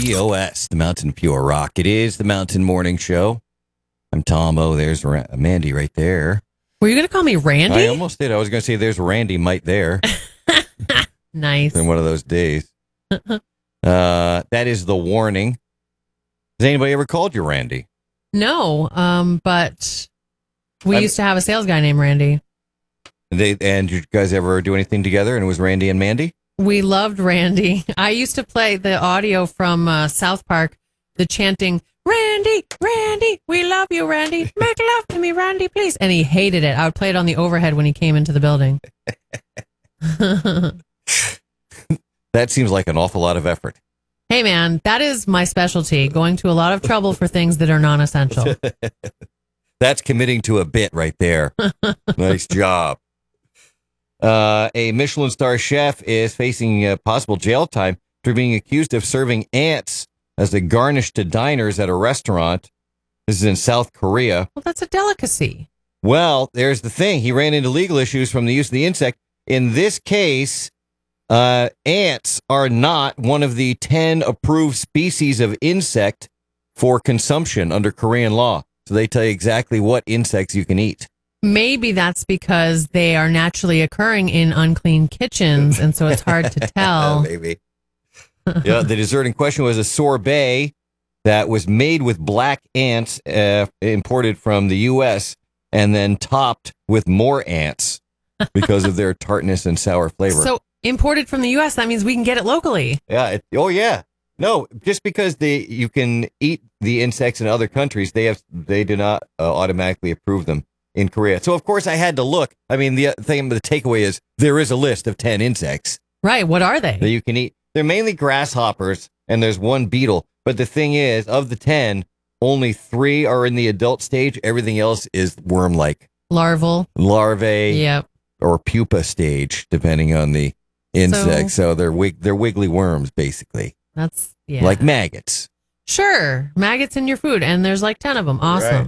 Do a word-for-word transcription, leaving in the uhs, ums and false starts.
P O S, the Mountain Pure Rock. It is the Mountain Morning Show. I'm Tom. Oh, there's Ra- Mandy right there. Were you going to call me Randy? I almost did. I was going to say there's Randy Mite there. Nice. In one of those days. uh, that is the warning. Has anybody ever called you Randy? No, um, but we I'm- used to have a sales guy named Randy. They, and you guys ever do anything together and it was Randy and Mandy? We loved Randy. I used to play the audio from uh, South Park, the chanting, Randy, Randy, we love you, Randy. Make love to me, Randy, please. And he hated it. I would play it on the overhead when he came into the building. That seems like an awful lot of effort. Hey, man, that is my specialty, going to a lot of trouble for things that are non-essential. That's committing to a bit right there. Nice job. Uh, a Michelin star chef is facing uh, possible jail time for being accused of serving ants as a garnish to diners at a restaurant. This is in South Korea. Well, that's a delicacy. Well, there's the thing. He ran into legal issues from the use of the insect. In this case, uh, ants are not one of the ten approved species of insect for consumption under Korean law. So they tell you exactly what insects you can eat. Maybe that's because they are naturally occurring in unclean kitchens, and so it's hard to tell. Maybe. Yeah, the dessert in question was a sorbet that was made with black ants uh, imported from the U S and then topped with more ants because of their tartness and sour flavor. So imported from the U S, that means we can get it locally. Yeah. It, oh, yeah. No, just because they you can eat the insects in other countries, they have they do not uh, automatically approve them in Korea. So, of course, I had to look. I mean, the thing, the takeaway is there is a list of ten insects Right. What are they? that you can eat. They're mainly grasshoppers, and there's one beetle. But the thing is, of the ten, only three are in the adult stage. Everything else is worm-like. Larval. Larvae Yep. or pupa stage, depending on the insect. So, so they're, wig- they're wiggly worms, basically. That's, yeah. Like maggots. Sure. Maggots in your food, and there's like ten of them. Awesome. Right.